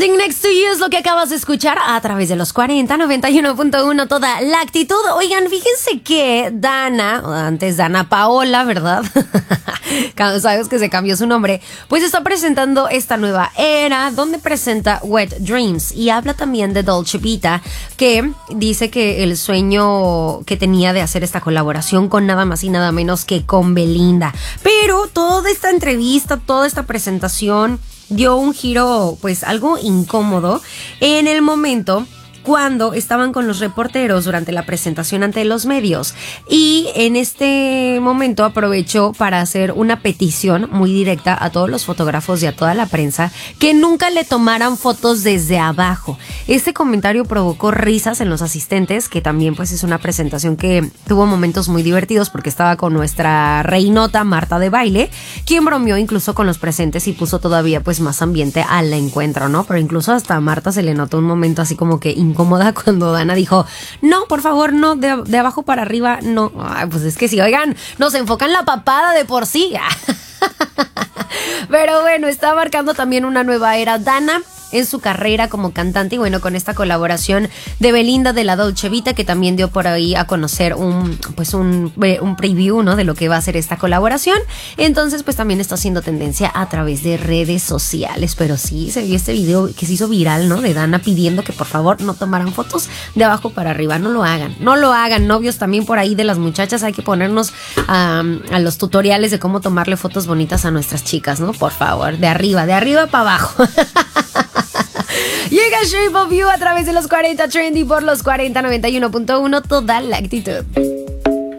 Sitting Next to You es lo que acabas de escuchar a través de los 40-91.1, toda la actitud. Oigan, fíjense que Dana Paola, ¿verdad? Sabes que se cambió su nombre. Pues está presentando esta nueva era donde presenta Wet Dreams y habla también de Dolce Vita, que dice que el sueño que tenía de hacer esta colaboración con nada más y nada menos que con Belinda. Pero toda esta entrevista, toda esta presentación dio un giro pues algo incómodo en el momento cuando estaban con los reporteros durante la presentación ante los medios, y en este momento aprovechó para hacer una petición muy directa a todos los fotógrafos y a toda la prensa que nunca le tomaran fotos desde abajo. Este comentario provocó risas en los asistentes, que también pues es una presentación que tuvo momentos muy divertidos porque estaba con nuestra reinota Marta de Baile, quien bromeó incluso con los presentes y puso todavía pues más ambiente al encuentro, ¿no? Pero incluso hasta a Marta se le notó un momento así como que incómoda cuando Dana dijo, no, por favor, no, de abajo para arriba, no. Ay, pues es que sí, oigan, nos enfocan la papada de por sí. Pero bueno, está marcando también una nueva era Dana en su carrera como cantante, y bueno, con esta colaboración de Belinda de la Dolce Vita, que también dio por ahí a conocer un preview, ¿no?, de lo que va a ser esta colaboración. Entonces pues también está haciendo tendencia a través de redes sociales. Pero sí, se vio este video que se hizo viral, ¿no?, de Dana pidiendo que por favor no tomaran fotos de abajo para arriba. No lo hagan, novios también por ahí de las muchachas, hay que ponernos a los tutoriales de cómo tomarle fotos bonitas a nuestras chicas, ¿no? Por favor, de arriba para abajo. Llega Shape of You a través de los 40 Trendy por los 40-91.1, toda la actitud.